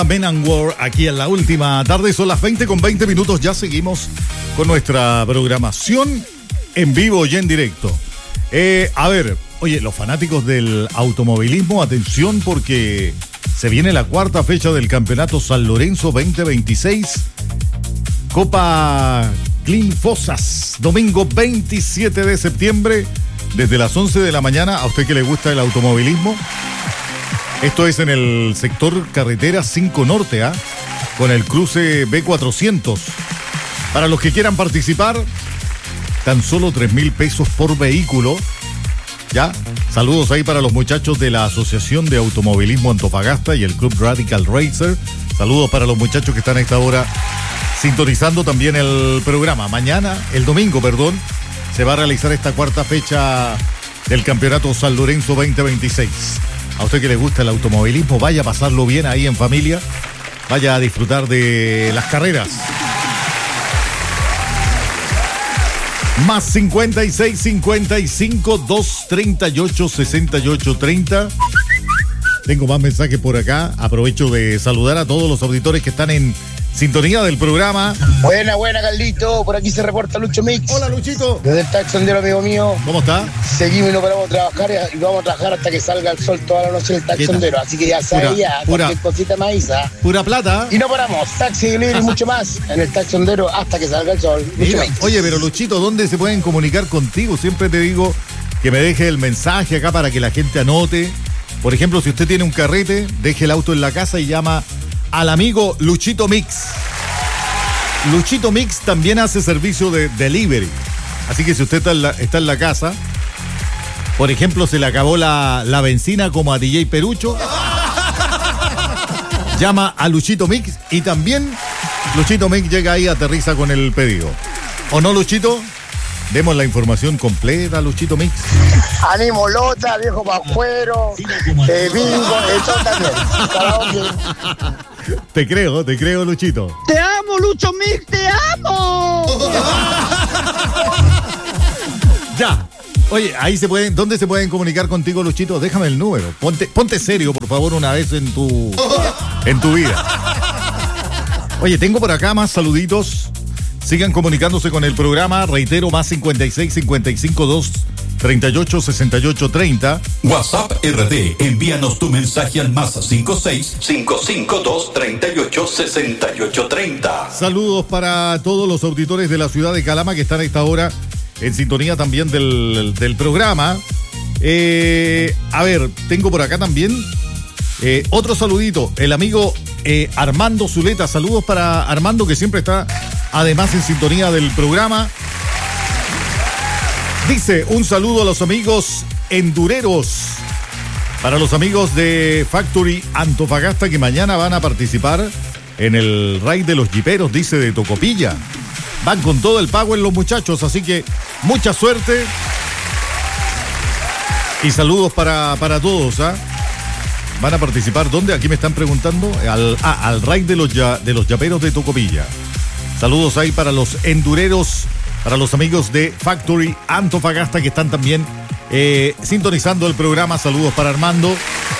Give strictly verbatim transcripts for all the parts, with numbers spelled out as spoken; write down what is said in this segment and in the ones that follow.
Men and War aquí en la última tarde, son las veinte con veinte minutos, ya seguimos con nuestra programación en vivo y en directo. Eh, a ver, oye, los fanáticos del automovilismo, atención porque se viene la cuarta fecha del Campeonato San Lorenzo veinte veintiséis, Copa Clean Fosas, domingo veintisiete de septiembre, desde las once de la mañana. A usted que le gusta el automovilismo, esto es en el sector carretera cinco Norte, ¿ah? Con el cruce B cuatrocientos. Para los que quieran participar, tan solo tres mil pesos por vehículo. ¿Ya? Saludos ahí para los muchachos de la Asociación de Automovilismo Antofagasta y el Club Radical Racer. Saludos para los muchachos que están a esta hora sintonizando también el programa. Mañana, el domingo, perdón, se va a realizar esta cuarta fecha del Campeonato San Lorenzo veinte veintiséis. A usted que le gusta el automovilismo, vaya a pasarlo bien ahí en familia, vaya a disfrutar de las carreras. Más cincuenta y seis, cincuenta y cinco, doscientos treinta y ocho, sesenta y ocho, treinta. Tengo más mensajes por acá. Aprovecho de saludar a todos los auditores que están en sintonía del programa. Buena, buena, Carlito. Por aquí se reporta Lucho Mix. Hola, Luchito. Desde el Taxondero, amigo mío. ¿Cómo está? Seguimos y no paramos de trabajar y vamos a trabajar hasta que salga el sol toda la noche en el Taxondero. Así que ya sabes, ya, pura, cualquier cosita más, Isa. Pura plata. Y no paramos. Taxi, delivery y mucho más en el Taxondero hasta que salga el sol. Mira, oye, pero Luchito, ¿dónde se pueden comunicar contigo? Siempre te digo que me deje el mensaje acá para que la gente anote. Por ejemplo, si usted tiene un carrete, deje el auto en la casa y llama al amigo Luchito Mix. Luchito Mix también hace servicio de delivery. Así que si usted está en la, está en la casa, por ejemplo, se le acabó la, la benzina como a D J Perucho, llama a Luchito Mix y también Luchito Mix llega ahí, aterriza con el pedido. ¿O no, Luchito? Demos la información completa, Luchito Mix. Ánimo, Lota, viejo pajuero, eh, bingo, eso también. Karaoke. Te creo, te creo, Luchito. ¡Te amo, Lucho Mix! ¡Te amo! Ya. Oye, ahí se pueden, ¿dónde se pueden comunicar contigo, Luchito? Déjame el número. Ponte, ponte serio, por favor, una vez en tu, en tu vida. Oye, tengo por acá más saluditos. Sigan comunicándose con el programa. Reitero, más cincuenta y seis, cincuenta y cinco, dos, treinta y ocho, sesenta y ocho, treinta. WhatsApp R D. Envíanos tu mensaje al más cincuenta y seis, cincuenta y cinco, dos, treinta y ocho, sesenta y ocho, treinta. Saludos para todos los auditores de la ciudad de Calama que están a esta hora en sintonía también del, del programa. Eh, a ver, tengo por acá también eh, otro saludito. El amigo eh, Armando Zuleta. Saludos para Armando, que siempre está además en sintonía del programa. Dice, un saludo a los amigos endureros, para los amigos de Factory Antofagasta que mañana van a participar en el raid de los jiperos, dice, de Tocopilla. Van con todo el pago en los muchachos, así que mucha suerte. Y saludos para, para todos, ¿ah? Van a participar, ¿dónde? Aquí me están preguntando. Al, ah, al raid de los, ya, de los yaperos de Tocopilla. Saludos ahí para los endureros, para los amigos de Factory Antofagasta que están también eh, sintonizando el programa. Saludos para Armando.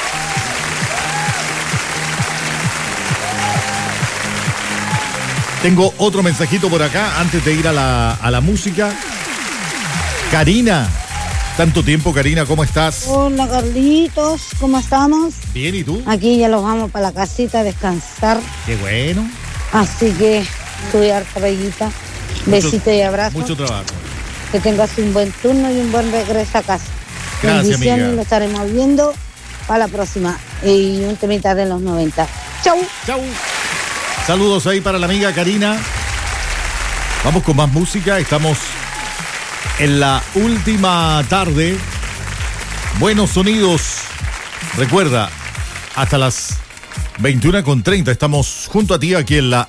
Tengo otro mensajito por acá antes de ir a la, a la música. Karina. Tanto tiempo, Karina, ¿cómo estás? Hola, Carlitos, ¿cómo estamos? Bien, ¿y tú? Aquí ya los vamos para la casita a descansar. Qué bueno. Así que tuve harta peguita. Besito y abrazo. Mucho trabajo. Que tengas un buen turno y un buen regreso a casa. Gracias, bendiciones, amiga. Lo estaremos viendo para la próxima. Y un temita de los noventa. Chau. Chau. Saludos ahí para la amiga Karina. Vamos con más música. Estamos en la última tarde. Buenos sonidos. Recuerda, hasta las veintiuna con treinta estamos junto a ti aquí en la